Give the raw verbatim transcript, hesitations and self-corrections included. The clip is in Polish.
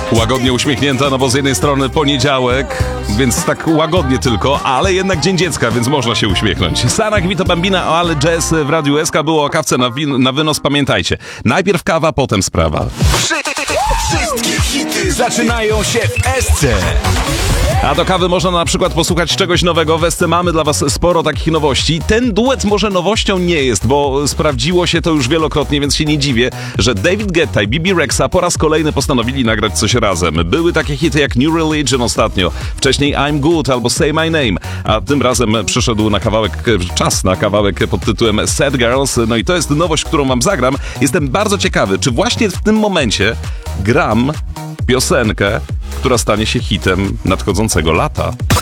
Łagodnie uśmiechnięta, no bo z jednej strony poniedziałek, więc tak łagodnie tylko, ale jednak Dzień Dziecka, więc można się uśmiechnąć. Sanak, Vito Bambina, ale jazz w Radiu S K było o kawce na, win- na wynos, pamiętajcie. Najpierw kawa, potem sprawa. Wszystkie hity zaczynają się w S C. A do kawy można na przykład posłuchać czegoś nowego. W S C mamy dla was sporo takich nowości. Ten duet może nowością nie jest, bo sprawdziło się to już wielokrotnie, więc się nie dziwię, że David Guetta i B B Rexa po raz kolejny postanowili nagrać coś razem. Były takie hity jak New Religion ostatnio, wcześniej I'm Good albo Say My Name, a tym razem przyszedł na kawałek, czas na kawałek pod tytułem Sad Girls. No i to jest nowość, którą wam zagram. Jestem bardzo ciekawy, czy właśnie w tym momencie gram piosenkę, która stanie się hitem nadchodzącego lata.